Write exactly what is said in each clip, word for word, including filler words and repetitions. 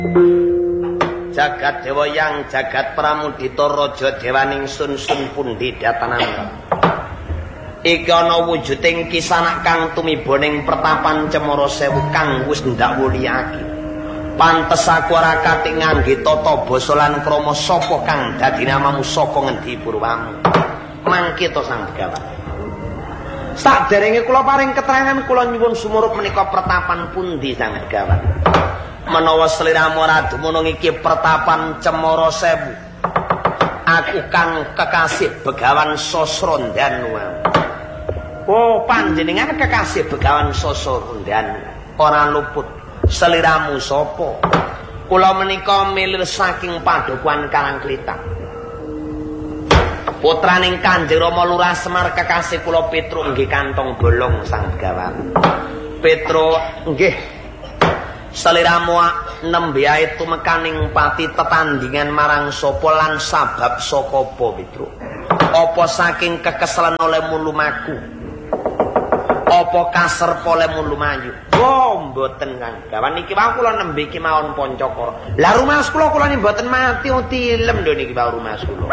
Jagat dewa yang jagat pramudita raja dewaning sun-sun pundi datanang. Iki ana wujuding kisanak kang tumibaning pertapan Cemara Sewu kang wis ndak wuliake. Pantes aku ora kati ngangge tata basa lan krama sapa kang dadi namamu saka ngendi purwamu. Mangke to Sang Begawan. Saderenge kula paring keterangan kula nyuwun sumurup menika pertapan pundi Sang Begawan. Menawa sliramu ora dumunung iki pertapan Cemara Sewu, aku kang kekasih Begawan Sasrondan. Oh, panjenengan kekasih Begawan Sasrondan, ora luput. Sliramu sapa? Kula menika milir saking Padukuhan Karangklita. Putraning Kanjeng Rama Lurah Semar kekasih kula Petruk nggih kantong bolong Sang Begawan. Petruk nggih. Sliramu nembe ae tumekaning pati tetandingan marang sapa lan sabab saka apa Petruk? Apa saking kekeselan olehmu lumaku? Apa kaserpa olehmu lumayu? Oh, mboten Kang Begawan niki wae kula nembe iki mawon Pancakara. Lah rumas kula kula niki mboten mati tilem lho niki wae rumas kula.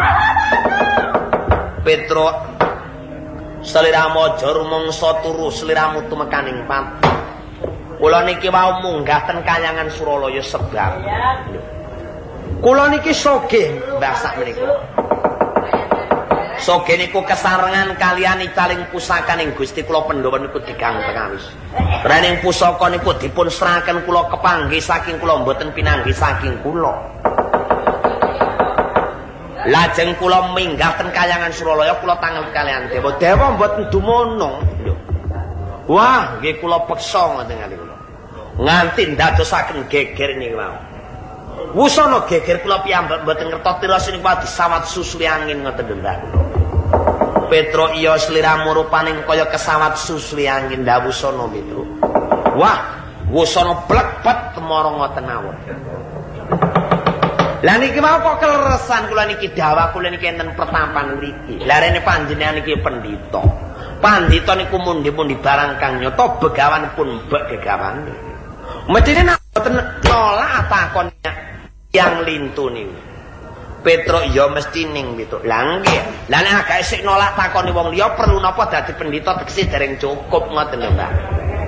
Petruk sliramu aja rumangsa turu sliramu tumekaning pati. Kula niki wau munggah ten Kayangan Suralaya sebab kula niki sogeh mbasak menika. Sogeh niku kesarengan kaliyan icaling pusakaning Gusti kula Pandhawa niku tigang pengawis. Rening pusaka niku dipun serahaken kula kepanggih saking kula mboten pinanggih saking kula. Lajeng kula minggah ten Kayangan Suralaya kula tangel kaliyan Dewa. Dewa mboten dumunung. Wah, nggih kula peksa ngoten kali kula. Nganti ndadosaken geger niki wae. Wusana geger kula piyambak mboten ngertos tiras niku disawat susuli angin ngoten lho Mbak. Petruk iya sliramu rupaning kaya kesawat susuli angin dawusana Petruk. Wah, wusana blekpet temara ngoten mawon. Lah niki wae kok kleresan kula niki dawa kula niki enten pertapan mriki. Lah rene panjenengan niki pendhita. Pandhita niku mundi-mundi barang kang nyata Begawan pun mbek gegawan. Medine mboten nolak takon yang lintu niku. Petruk ya mesti ning Petruk. Lah nggih. Lah nek agak sik nolak takoni wong liya perlu napa dadi pendhita tegese dereng cukup ngoten lho, Mbak.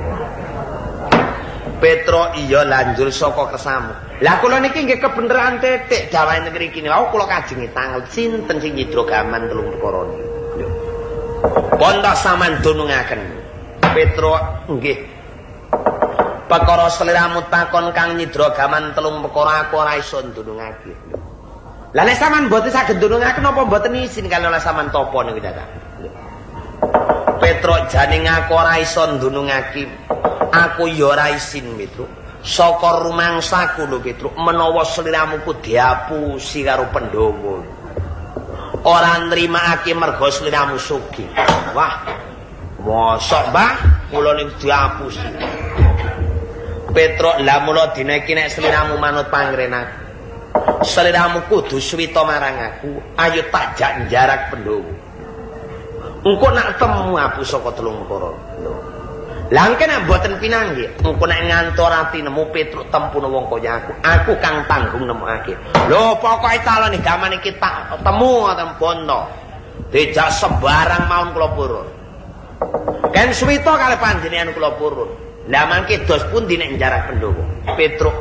Petruk iya lanjur saka kesamu. Lah kula niki nggih kebeneran titik dawahe negeri kene wau kula kajengi tanglet sinten sing nyidra gaman telung perkara niku. Pondok sampean dunungaken. Petruk nggih. Perkara sliramu takon kang nyidra gaman telung perkara aku ora iso ndunungake. Lah nek sampean mboten saged ndunungaken napa mboten isin kalau sampean tapa niku Dadak. Petruk janing aku ora iso ndunungake. Aku ya ora isin Petruk. Saka rumangsaku lho Petruk menawa sliramu ku diapusi karo Pandhawa. Ora nrimakake merga sliramu sugih. Wah. Mosok, Mbah, kula niku diapusi. Petruk lah mula dina iki nek sliramu manut pangrenaku. Sliramu kudu swita marang aku. Ayo tak jak jarak Pandhawa. Engko nak temu apu saka telung perkara. Lah engke nek mboten pinanggih, engko nek ngantor ati nemu Petruk tempune wong kaya aku. Aku kang tanggung nemokake. Lho pokoke calon iki gaman iki tak temu ngoten bondo. Dijak sembarang mawon kula purun. Ken swita kali panjenengan kula purun. Lah mangke dos pundi nek jarak Pandhawa? Petruk.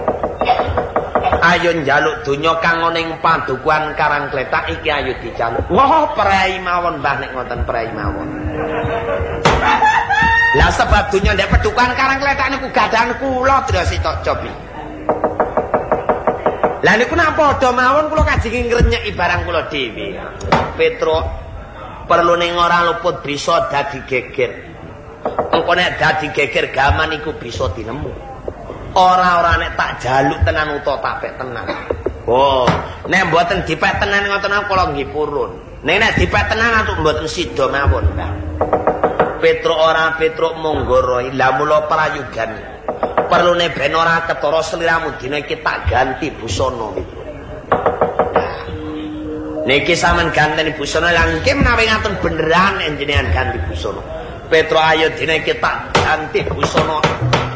Ayo njaluk donya kang ana ing Padukuhan Karangkletak iki ayo dijaluk. Wah, prei mawon Mbah nek ngoten prei mawon. Lah sebab donya ndek Padukuhan Karangkletak niku gadahan kula Drasita Cobi. Lah niku nak padha mawon kula kajengi ngrenyeki barang kula dhewe. Petruk perlu ning ora luput bisa dadi geger. Engko nek dadi geger gaman iku bisa dinemu. Ora-ora nek tak jaluk tenan utawa tak pek tenan. Oh, nek mboten dipek tenan ngoten kula nggih purun. Nek nek dipek tenan atuk mboten sida mawon, Mbah. Petruk ora Petruk monggoro la mula prayogan. Perlune ben ora ketara sliramu dina iki tak ganti busana Petruk. Niki sampean ganteni busana lan nggih menawi ngaten beneran njenengan ganti busana. Petruk ayo dina iki tak ganti busana